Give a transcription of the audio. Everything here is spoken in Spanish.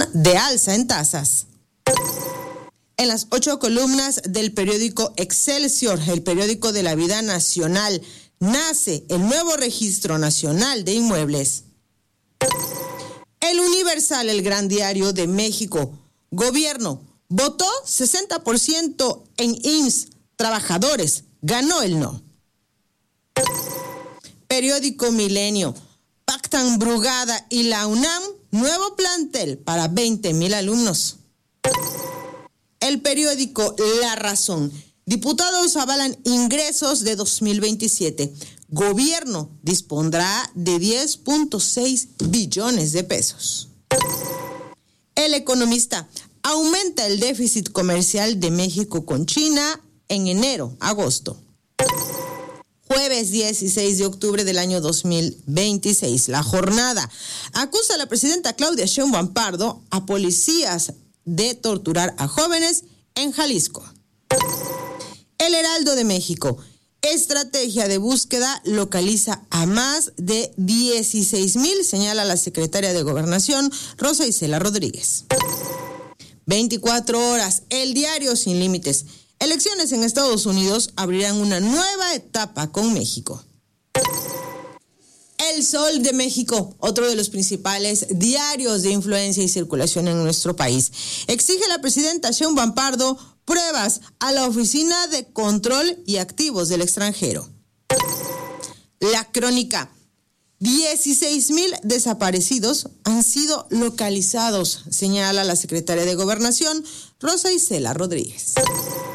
de alza en tasas. En las 8 columnas del periódico Excelsior, el periódico de la vida nacional, nace el nuevo Registro Nacional de Inmuebles. El Universal, el gran diario de México. Gobierno, votó 60% en IMSS. Trabajadores, ganó el no. Periódico Milenio. Pactan Brugada y la UNAM, nuevo plantel para 20,000 alumnos. El periódico La Razón. Diputados avalan ingresos de 2027. Gobierno dispondrá de 10.6 billones de pesos. El Economista. Aumenta el déficit comercial de México con China en enero-agosto. Jueves 16 de octubre del año 2026. La Jornada. Acusa a la presidenta Claudia Sheinbaum Pardo a policías de torturar a jóvenes en Jalisco. El Heraldo de México. Estrategia de búsqueda localiza a más de 16,000, señala la secretaria de Gobernación, Rosa Isela Rodríguez. 24 horas. El diario Sin Límites. Elecciones en Estados Unidos abrirán una nueva etapa con México. El Sol de México, otro de los principales diarios de influencia y circulación en nuestro país, exige a la presidenta Sheinbaum Pardo pruebas a la Oficina de Control y Activos del Extranjero. La Crónica. 16,000 desaparecidos han sido localizados, señala la secretaria de Gobernación, Rosa Isela Rodríguez.